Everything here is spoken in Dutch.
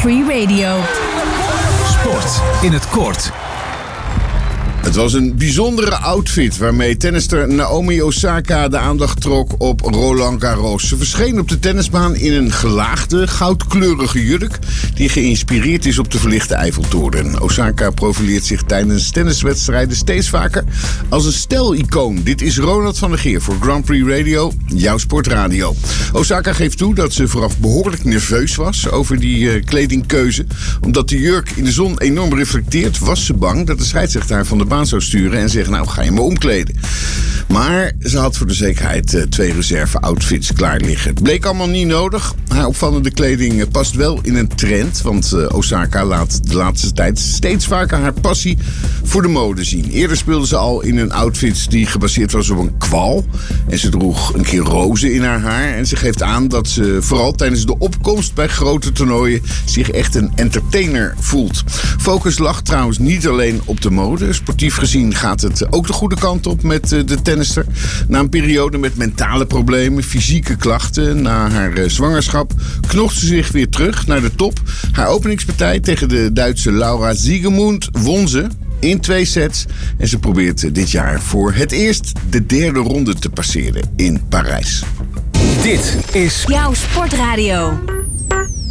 Free Radio. Sport in het kort. Het was een bijzondere outfit waarmee tennister Naomi Osaka de aandacht trok op Roland Garros. Ze verscheen op de tennisbaan in een gelaagde, goudkleurige jurk die geïnspireerd is op de verlichte Eiffeltoren. Osaka profileert zich tijdens tenniswedstrijden steeds vaker als een stijlicoon. Dit is Ronald van der Geer voor Grand Prix Radio, jouw sportradio. Osaka geeft toe dat ze vooraf behoorlijk nerveus was over die kledingkeuze. Omdat de jurk in de zon enorm reflecteert, was ze bang dat de scheidsrechter haar van de baan zou sturen en zeggen, nou ga je me omkleden. Maar ze had voor de zekerheid 2 reserve-outfits klaar liggen. Het bleek allemaal niet nodig. Haar opvallende kleding past wel in een trend, want Osaka laat de laatste tijd steeds vaker haar passie voor de mode zien. Eerder speelde ze al in een outfit die gebaseerd was op een kwal. En ze droeg een keer rozen in haar haar. En ze geeft aan dat ze vooral tijdens de opkomst bij grote toernooien zich echt een entertainer voelt. Focus lag trouwens niet alleen op de mode. Sportief gezien gaat het ook de goede kant op met de tennister. Na een periode met mentale problemen, fysieke klachten, na haar zwangerschap, knocht ze zich weer terug naar de top. Haar openingspartij tegen de Duitse Laura Siegemund won ze in 2 sets. En ze probeert dit jaar voor het eerst de 3e ronde te passeren in Parijs. Dit is Jouw sportradio.